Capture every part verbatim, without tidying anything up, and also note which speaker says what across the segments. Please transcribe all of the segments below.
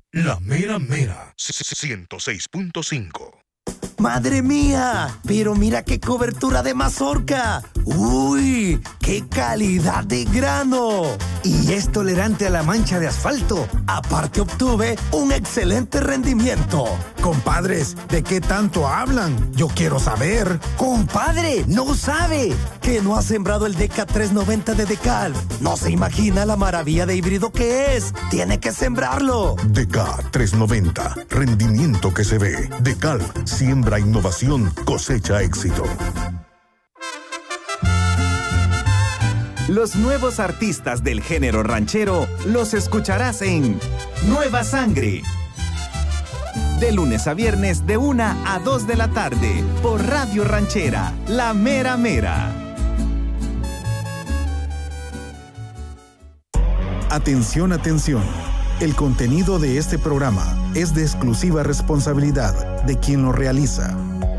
Speaker 1: La Mera Mera, ciento seis punto cinco.
Speaker 2: ¡Madre mía! Pero mira qué cobertura de mazorca. ¡Uy! ¡Qué calidad de grano!
Speaker 3: Y es tolerante a la mancha de asfalto.
Speaker 2: Aparte obtuve un excelente rendimiento.
Speaker 3: Compadres, ¿de qué tanto hablan? Yo quiero saber.
Speaker 2: ¡Compadre! ¡No sabe! ¿Que no ha sembrado el D K trescientos noventa de Decal? No se imagina la maravilla de híbrido que es. ¡Tiene que sembrarlo!
Speaker 1: D K trescientos noventa, rendimiento que se ve. Decal, siembra innovación, cosecha éxito.
Speaker 4: Los nuevos artistas del género ranchero los escucharás en Nueva Sangre. De lunes a viernes de una a dos de la tarde por Radio Ranchera, La Mera Mera.
Speaker 5: Atención, atención. El contenido de este programa es de exclusiva responsabilidad de quien lo realiza.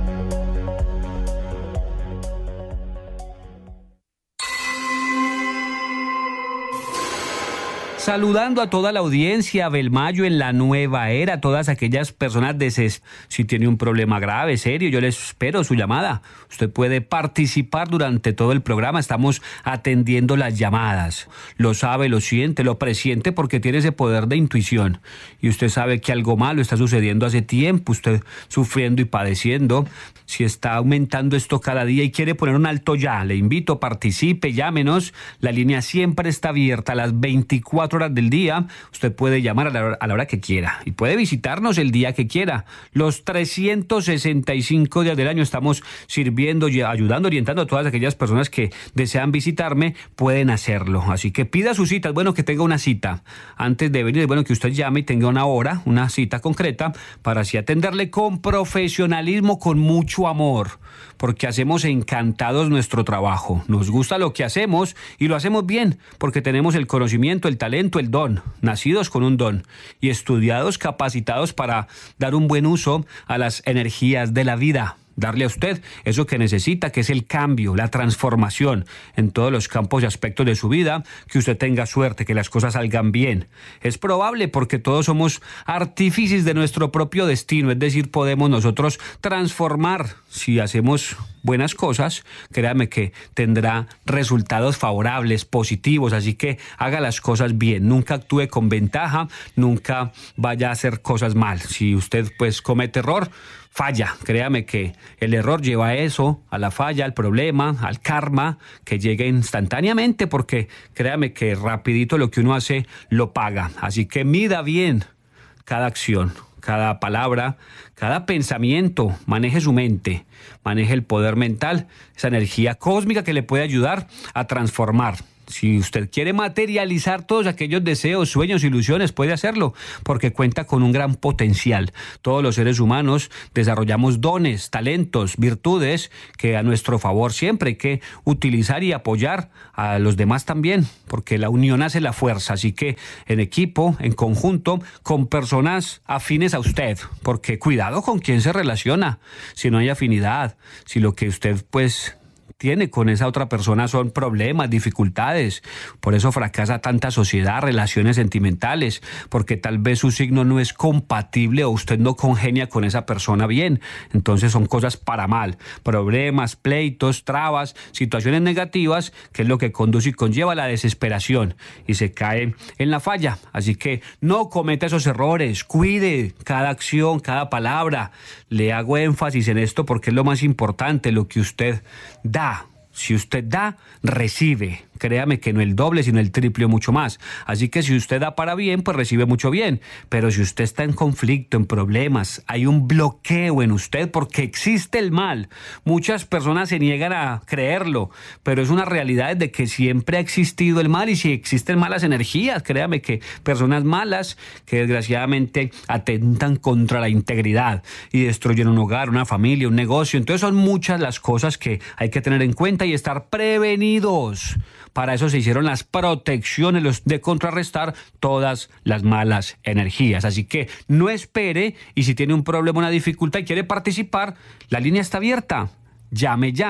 Speaker 6: Saludando a toda la audiencia, Belmayo en la nueva era, todas aquellas personas deses... Si tiene un problema grave, serio, yo les espero su llamada. Usted puede participar durante todo el programa, estamos atendiendo las llamadas. Lo sabe, lo siente, lo presiente porque tiene ese poder de intuición. Y usted sabe que algo malo está sucediendo hace tiempo, usted sufriendo y padeciendo. Si está aumentando esto cada día y quiere poner un alto ya, le invito, participe, llámenos. La línea siempre está abierta a las veinticuatro horas del día. Usted puede llamar a la, hora, a la hora que quiera y puede visitarnos el día que quiera. Los trescientos sesenta y cinco días del año estamos sirviendo, ayudando, orientando a todas aquellas personas que desean visitarme, pueden hacerlo. Así que pida su cita, es bueno que tenga una cita. Antes de venir es bueno que usted llame y tenga una hora, una cita concreta, para así atenderle con profesionalismo, con mucho amor, porque hacemos encantados nuestro trabajo. Nos gusta lo que hacemos y lo hacemos bien, porque tenemos el conocimiento, el talento, el don, nacidos con un don y estudiados, capacitados para dar un buen uso a las energías de la vida. Darle a usted eso que necesita, que es el cambio, la transformación en todos los campos y aspectos de su vida, que usted tenga suerte, que las cosas salgan bien. Es probable porque todos somos artífices de nuestro propio destino, es decir, podemos nosotros transformar. Si hacemos buenas cosas, créame que tendrá resultados favorables, positivos, así que haga las cosas bien, nunca actúe con ventaja, nunca vaya a hacer cosas mal. Si usted pues comete error, falla, créame que el error lleva a eso, a la falla, al problema, al karma, que llegue instantáneamente, porque créame que rapidito lo que uno hace lo paga. Así que mida bien cada acción, cada palabra, cada pensamiento, maneje su mente, maneje el poder mental, esa energía cósmica que le puede ayudar a transformar. Si usted quiere materializar todos aquellos deseos, sueños, ilusiones, puede hacerlo, porque cuenta con un gran potencial. Todos los seres humanos desarrollamos dones, talentos, virtudes que a nuestro favor siempre hay que utilizar y apoyar a los demás también, porque la unión hace la fuerza. Así que en equipo, en conjunto, con personas afines a usted, porque cuidado con quién se relaciona, si no hay afinidad, si lo que usted pues tiene con esa otra persona son problemas, dificultades. Por eso fracasa tanta sociedad, relaciones sentimentales, porque tal vez su signo no es compatible o usted no congenia con esa persona bien. Entonces son cosas para mal, problemas, pleitos, trabas, situaciones negativas, que es lo que conduce y conlleva a la desesperación y se cae en la falla. Así que no cometa esos errores, cuide cada acción, cada palabra. Le hago énfasis en esto porque es lo más importante, lo que usted da. Si usted da, recibe. Créame que no el doble, sino el triple o mucho más. Así que si usted da para bien, pues recibe mucho bien. Pero si usted está en conflicto, en problemas, hay un bloqueo en usted porque existe el mal. Muchas personas se niegan a creerlo, pero es una realidad de que siempre ha existido el mal, y si existen malas energías, créame que personas malas que desgraciadamente atentan contra la integridad y destruyen un hogar, una familia, un negocio. Entonces son muchas las cosas que hay que tener en cuenta y estar prevenidos. Para eso se hicieron las protecciones, los de contrarrestar todas las malas energías. Así que no espere, y si tiene un problema, una dificultad y quiere participar, la línea está abierta. Llame ya.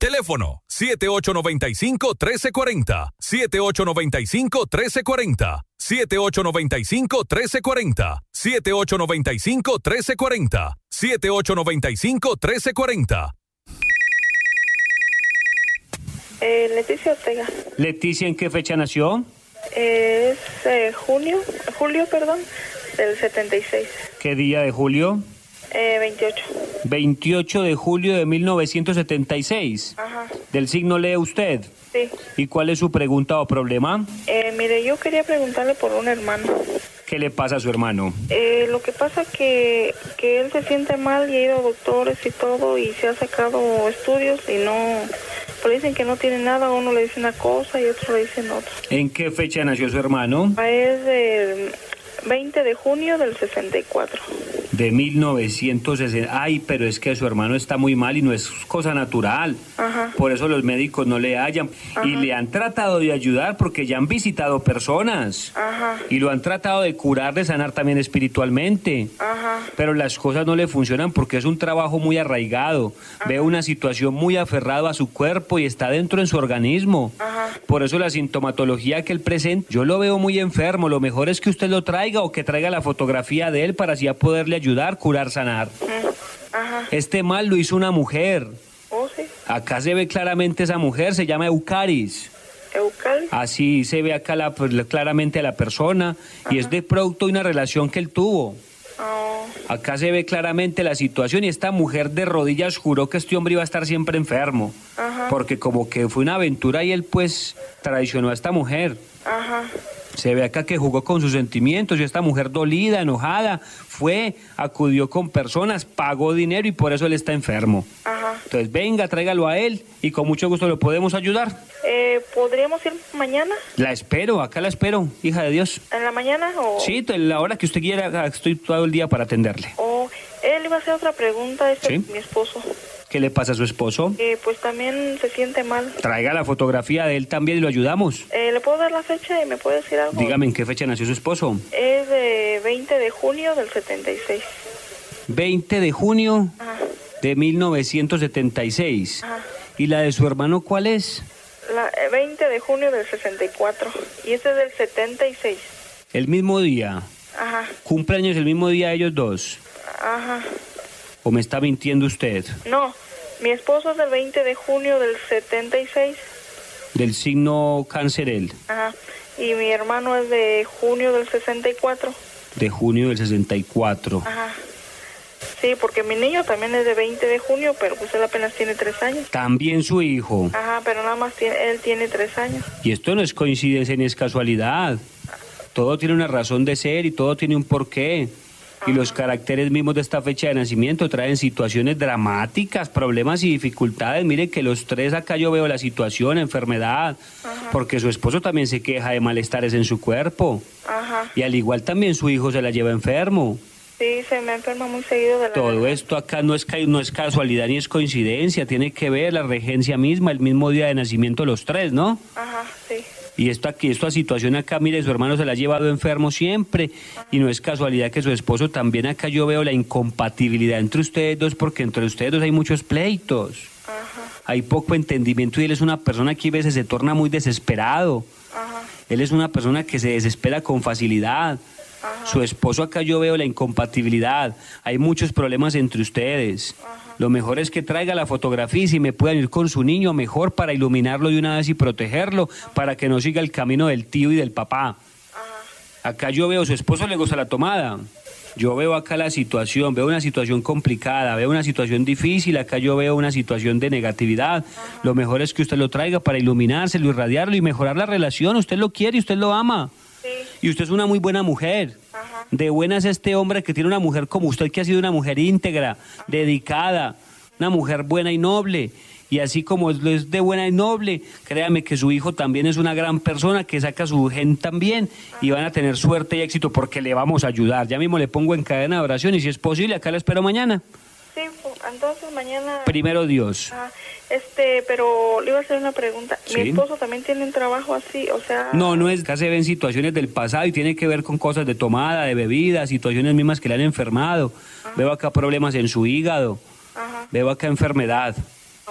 Speaker 7: Teléfono siete ocho nueve cinco, uno tres cuatro cero, siete ocho nueve cinco, uno tres cuatro cero, siete ocho nueve cinco, uno tres cuatro cero, siete ocho nueve cinco, uno tres cuatro cero, siete ocho nueve cinco, uno tres cuatro cero.
Speaker 8: Eh, Leticia Ortega.
Speaker 6: Leticia, ¿en qué fecha nació?
Speaker 8: Eh, es eh, junio, julio, perdón, del setenta y seis.
Speaker 6: ¿Qué día de julio?
Speaker 8: Eh, veintiocho.
Speaker 6: veintiocho de julio de mil novecientos setenta y seis.
Speaker 8: Ajá.
Speaker 6: ¿Del signo lee usted?
Speaker 8: Sí.
Speaker 6: ¿Y cuál es su pregunta o problema?
Speaker 8: Eh, mire, yo quería preguntarle por un hermano.
Speaker 6: ¿Qué le pasa a su hermano?
Speaker 8: Eh, lo que pasa que, que él se siente mal y ha ido a doctores y todo y se ha sacado estudios y no... Pero dicen que no tiene nada, uno le dice una cosa y otro le dicen otra.
Speaker 6: ¿En qué fecha nació su hermano?
Speaker 8: Es del veinte de junio del sesenta y cuatro.
Speaker 6: De mil novecientos sesenta. Ay, pero es que su hermano está muy mal y no es cosa natural.
Speaker 8: Ajá.
Speaker 6: Por eso los médicos no le hallan.
Speaker 8: Ajá.
Speaker 6: Y le han tratado de ayudar porque ya han visitado personas.
Speaker 8: Ajá.
Speaker 6: Y lo han tratado de curar, de sanar también espiritualmente.
Speaker 8: Ajá.
Speaker 6: Pero las cosas no le funcionan porque es un trabajo muy arraigado.
Speaker 8: Ajá.
Speaker 6: Ve una situación muy aferrado a su cuerpo y está dentro en su organismo.
Speaker 8: Ajá.
Speaker 6: Por eso la sintomatología que él presenta, yo lo veo muy enfermo. Lo mejor es que usted lo traiga o que traiga la fotografía de él para así a poderle ayudar, curar, sanar.
Speaker 8: Ajá.
Speaker 6: Este mal lo hizo una mujer.
Speaker 8: Oh, sí.
Speaker 6: Acá se ve claramente esa mujer, se llama Eucaris.
Speaker 8: Eucaris.
Speaker 6: Así se ve acá la, pues, claramente a la persona. Ajá. Y es de producto de una relación que él tuvo.
Speaker 8: Oh.
Speaker 6: Acá se ve claramente la situación y esta mujer de rodillas juró que este hombre iba a estar siempre enfermo.
Speaker 8: Ajá.
Speaker 6: Porque como que fue una aventura y él pues traicionó a esta mujer.
Speaker 8: Ajá.
Speaker 6: Se ve acá que jugó con sus sentimientos y esta mujer dolida, enojada, fue, acudió con personas, pagó dinero y por eso él está enfermo.
Speaker 8: Ajá.
Speaker 6: Entonces venga, tráigalo a él y con mucho gusto lo podemos ayudar.
Speaker 8: Eh, ¿Podríamos ir mañana?
Speaker 6: La espero, acá la espero, hija de Dios.
Speaker 8: ¿En la mañana o...?
Speaker 6: Sí, la hora que usted quiera, estoy todo el día para atenderle.
Speaker 8: Oh, él iba a hacer otra pregunta, este
Speaker 6: ¿Sí?
Speaker 8: es mi esposo.
Speaker 6: ¿Qué le pasa a su esposo?
Speaker 8: Eh, pues también se siente mal.
Speaker 6: Traiga la fotografía de él también y lo ayudamos.
Speaker 8: Eh, ¿Le puedo dar la fecha y me puede decir algo?
Speaker 6: Dígame, ¿en qué fecha nació su esposo?
Speaker 8: Es de veinte de junio del setenta y seis.
Speaker 6: veinte de junio
Speaker 8: Ajá.
Speaker 6: de mil novecientos setenta y seis.
Speaker 8: Ajá.
Speaker 6: ¿Y la de su hermano cuál es?
Speaker 8: La, eh, veinte de junio del sesenta y cuatro. Y este es del setenta y seis.
Speaker 6: El mismo día.
Speaker 8: Ajá.
Speaker 6: ¿Cumpleaños el mismo día ellos dos?
Speaker 8: Ajá.
Speaker 6: ¿O me está mintiendo usted?
Speaker 8: No, mi esposo es del veinte de junio del setenta y seis.
Speaker 6: Del signo cáncer él.
Speaker 8: Ajá. Y mi hermano es de junio del sesenta y cuatro.
Speaker 6: De junio del sesenta y cuatro.
Speaker 8: Ajá. Sí, porque mi niño también es de veinte de junio, pero pues él apenas tiene tres años.
Speaker 6: También su hijo.
Speaker 8: Ajá, pero nada más tiene, él tiene tres años.
Speaker 6: Y esto no es coincidencia ni es casualidad. Todo tiene una razón de ser y todo tiene un porqué. Y los caracteres mismos de esta fecha de nacimiento traen situaciones dramáticas, problemas y dificultades. Mire que los tres acá yo veo la situación, enfermedad, Ajá. porque su esposo también se queja de malestares en su cuerpo. Ajá. Y al igual también su hijo se la lleva enfermo.
Speaker 8: Sí, se me enferma muy seguido de la
Speaker 6: Todo
Speaker 8: verdad.
Speaker 6: esto acá no es, no es casualidad ni es coincidencia, tiene que ver la regencia misma, el mismo día de nacimiento los tres, ¿no?
Speaker 8: Ajá, sí.
Speaker 6: Y esto aquí, esta situación acá, mire, su hermano se la ha llevado enfermo siempre. Ajá. Y no es casualidad que su esposo también acá yo veo la incompatibilidad entre ustedes dos, porque entre ustedes dos hay muchos pleitos. Ajá. Hay poco entendimiento y él es una persona que a veces se torna muy desesperado. Ajá. Él es una persona que se desespera con facilidad. Ajá. Su esposo acá yo veo la incompatibilidad. Hay muchos problemas entre ustedes. Ajá. Lo mejor es que traiga la fotografía y si me puedan ir con su niño, mejor para iluminarlo de una vez y protegerlo, Ajá. para que no siga el camino del tío y del papá. Ajá. Acá yo veo, su esposo le gusta la tomada. Yo veo acá la situación, veo una situación complicada, veo una situación difícil, acá yo veo una situación de negatividad. Ajá. Lo mejor es que usted lo traiga para iluminárselo, irradiarlo y mejorar la relación. Usted lo quiere y usted lo ama. Sí. Y usted es una muy buena mujer. Ajá. De buenas este hombre que tiene una mujer como usted, que ha sido una mujer íntegra, Ajá. dedicada, una mujer buena y noble. Y así como es de buena y noble, créame que su hijo también es una gran persona que saca su gen también. Ajá. Y van a tener suerte y éxito porque le vamos a ayudar. Ya mismo le pongo en cadena de oración y si es posible, acá la espero mañana.
Speaker 8: Sí, entonces mañana...
Speaker 6: Primero Dios.
Speaker 8: Ah, este, pero le iba a hacer una pregunta.
Speaker 6: ¿Sí?
Speaker 8: Mi esposo también tiene un trabajo así, o sea...
Speaker 6: No, no es, acá se ven situaciones del pasado y tiene que ver con cosas de tomada, de bebida, situaciones mismas que le han enfermado. Ajá. Veo acá problemas en su hígado. Ajá. Veo acá enfermedad. Oh, bueno.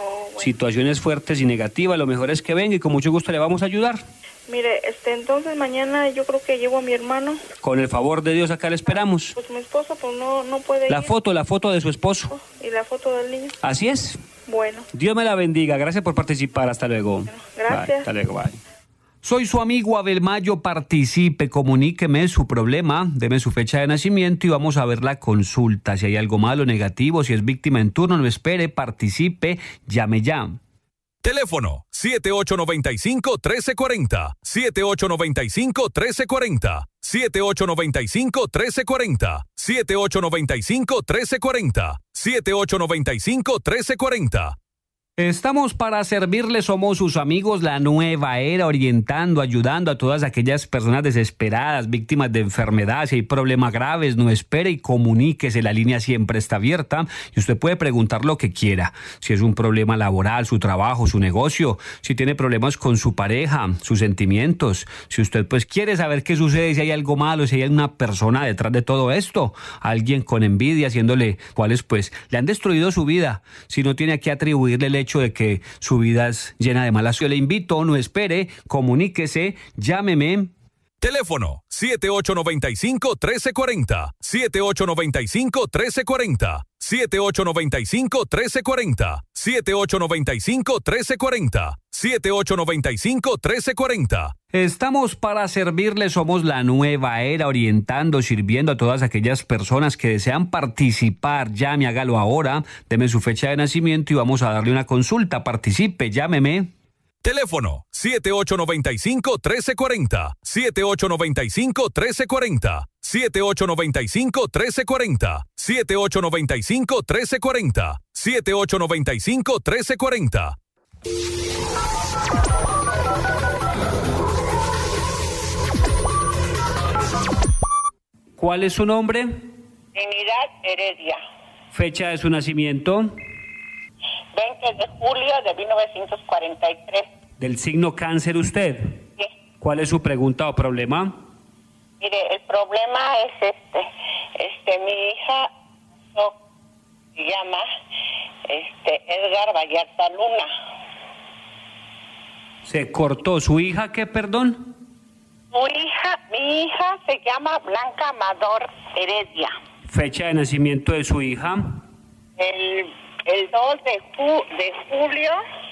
Speaker 6: situaciones fuertes y negativas, lo mejor es que venga y con mucho gusto le vamos a ayudar.
Speaker 8: Mire, este, entonces mañana yo creo que llevo a mi hermano.
Speaker 6: Con el favor de Dios acá le esperamos.
Speaker 8: Pues mi esposo pues no, no puede
Speaker 6: La
Speaker 8: ir.
Speaker 6: foto, la foto de su esposo.
Speaker 8: Y la foto del niño.
Speaker 6: Así es.
Speaker 8: Bueno.
Speaker 6: Dios me la bendiga, gracias por participar, hasta luego.
Speaker 8: Bueno, gracias.
Speaker 6: Bye, hasta luego, bye. Soy su amigo Abel Mayo, participe, comuníqueme su problema, deme su fecha de nacimiento y vamos a ver la consulta. Si hay algo malo, negativo, si es víctima en turno, no espere, participe, llame ya.
Speaker 7: Teléfono siete ocho nueve cinco, uno tres cuatro cero, siete ocho nueve cinco, uno tres cuatro cero, siete ocho nueve cinco, uno tres cuatro cero, siete ocho nueve cinco, uno tres cuatro cero, siete ocho nueve cinco, uno tres cuatro cero.
Speaker 6: Estamos para servirle, somos sus amigos, la nueva era, orientando, ayudando a todas aquellas personas desesperadas, víctimas de enfermedad. Si hay problemas graves, no espere y comuníquese, la línea siempre está abierta y usted puede preguntar lo que quiera. Si es un problema laboral, su trabajo, su negocio, si tiene problemas con su pareja, sus sentimientos, si usted pues quiere saber qué sucede, si hay algo malo, si hay una persona detrás de todo esto, alguien con envidia haciéndole, cuáles pues le han destruido su vida, si no tiene a qué atribuirle el hecho de que su vida es llena de malas. Yo le invito, no espere, comuníquese, llámeme.
Speaker 7: Teléfono siete ocho nueve cinco, uno tres cuatro cero, siete ocho nueve cinco, uno tres cuatro cero, siete ocho nueve cinco, uno tres cuatro cero, siete ocho nueve cinco, uno tres cuatro cero, siete ocho nueve cinco, uno tres cuatro cero.
Speaker 6: Estamos para servirle, somos la nueva era, orientando, sirviendo a todas aquellas personas que desean participar. Llame, hágalo ahora, deme su fecha de nacimiento y vamos a darle una consulta. Participe, llámeme.
Speaker 7: Teléfono siete ocho nueve cinco, uno tres cuatro cero, siete ocho nueve cinco, uno tres cuatro cero, siete ocho nueve cinco, uno tres cuatro cero, siete ocho nueve cinco, uno tres cuatro cero, siete ocho nueve cinco, uno tres cuatro cero.
Speaker 6: ¿Cuál es su nombre?
Speaker 9: Trinidad Heredia.
Speaker 6: Fecha de su nacimiento.
Speaker 9: veinte de julio de mil novecientos cuarenta y tres.
Speaker 6: ¿Del signo cáncer usted?
Speaker 9: Sí.
Speaker 6: ¿Cuál es su pregunta o problema?
Speaker 9: Mire, el problema es este, este, mi hija so, se llama este, Edgar Vallarta Luna.
Speaker 6: ¿Se cortó? ¿Su hija qué, perdón?
Speaker 9: Su hija, mi hija se llama Blanca Amador Heredia.
Speaker 6: ¿Fecha de nacimiento de su hija?
Speaker 9: El, el dos de, ju, de julio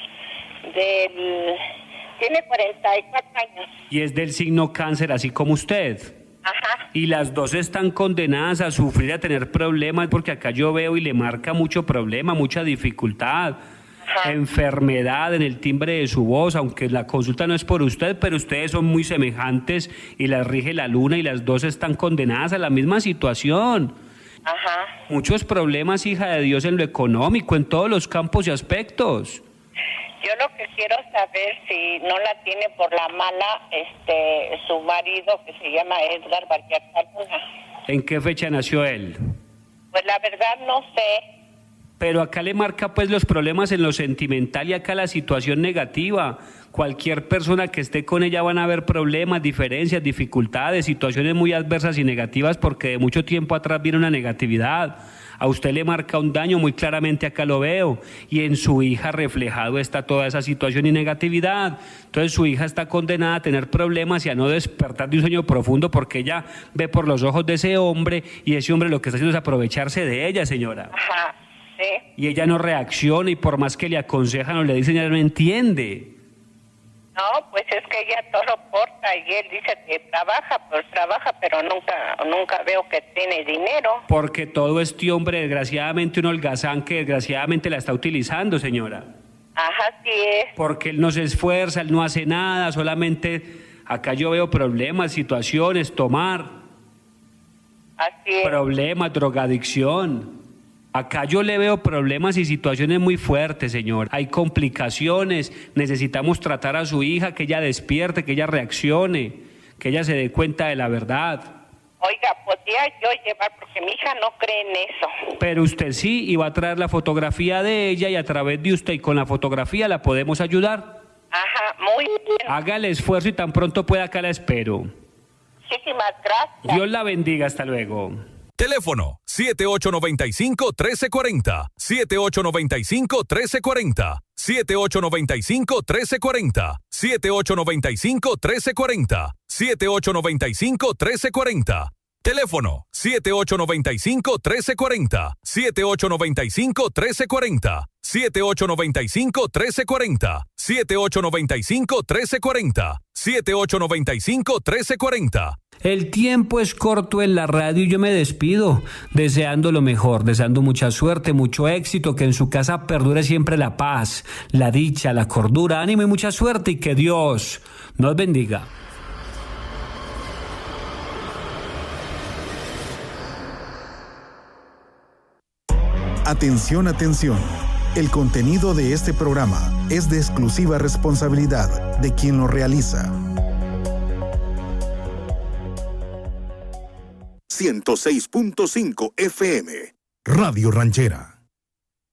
Speaker 9: del... Tiene cuarenta y cuatro años.
Speaker 6: Y es del signo cáncer, así como usted.
Speaker 9: Ajá.
Speaker 6: Y las dos están condenadas a sufrir, a tener problemas, porque acá yo veo y le marca mucho problema, mucha dificultad. Ajá. Enfermedad en el timbre de su voz, aunque la consulta no es por usted, pero ustedes son muy semejantes y las rige la luna y las dos están condenadas a la misma situación.
Speaker 9: Ajá.
Speaker 6: Muchos problemas, hija de Dios, en lo económico, en todos los campos y aspectos.
Speaker 9: Yo lo que quiero saber si no la tiene por la mala este su marido que se llama Edgar Vallarta Luna.
Speaker 6: ¿En qué fecha nació él?
Speaker 9: Pues la verdad no sé.
Speaker 6: Pero acá le marca pues los problemas en lo sentimental y acá la situación negativa. Cualquier persona que esté con ella van a haber problemas, diferencias, dificultades, situaciones muy adversas y negativas porque de mucho tiempo atrás viene una negatividad. A usted le marca un daño, muy claramente acá lo veo, y en su hija reflejado está toda esa situación y negatividad. Entonces su hija está condenada a tener problemas y a no despertar de un sueño profundo porque ella ve por los ojos de ese hombre y ese hombre lo que está haciendo es aprovecharse de ella, señora.
Speaker 9: Ajá, sí.
Speaker 6: Y ella no reacciona y por más que le aconsejan o le dicen, ella no entiende.
Speaker 9: No, pues es que ella todo porta y él dice que trabaja, pues trabaja, pero nunca nunca veo que tiene dinero.
Speaker 6: Porque todo este hombre, desgraciadamente, un holgazán que desgraciadamente la está utilizando, señora.
Speaker 9: Ajá, sí es.
Speaker 6: Porque él no se esfuerza, él no hace nada, solamente acá yo veo problemas, situaciones, tomar.
Speaker 9: Así es.
Speaker 6: Problemas, drogadicción. Acá yo le veo problemas y situaciones muy fuertes, señor. Hay complicaciones, necesitamos tratar a su hija, que ella despierte, que ella reaccione, que ella se dé cuenta de la verdad.
Speaker 9: Oiga, podría yo llevar, porque mi hija no cree en eso.
Speaker 6: Pero usted sí, y va a traer la fotografía de ella y a través de usted y con la fotografía la podemos ayudar.
Speaker 9: Ajá, muy bien.
Speaker 6: Haga el esfuerzo y tan pronto pueda acá la espero.
Speaker 9: Muchísimas gracias.
Speaker 6: Dios la bendiga, hasta luego.
Speaker 7: Teléfono siete ocho nueve cinco, uno tres cuatro cero, siete ocho nueve cinco, uno tres cuatro cero, siete ocho nueve cinco, uno tres cuatro cero, siete ocho nueve cinco, uno tres cuatro cero, siete ocho nueve cinco, uno tres cuatro cero. Teléfono siete ocho nueve cinco, uno tres cuatro cero, siete ocho nueve cinco, uno tres cuatro cero, siete ocho nueve cinco, uno tres cuatro cero, siete ocho nueve cinco, uno tres cuatro cero, siete ocho nueve cinco, uno tres cuatro cero.
Speaker 6: El tiempo es corto en la radio y yo me despido, deseando lo mejor, deseando mucha suerte, mucho éxito, que en su casa perdure siempre la paz, la dicha, la cordura, ánimo y mucha suerte, y que Dios nos bendiga.
Speaker 5: Atención, atención. El contenido de este programa es de exclusiva responsabilidad de quien lo realiza.
Speaker 1: ciento seis punto cinco F M, Radio Ranchera.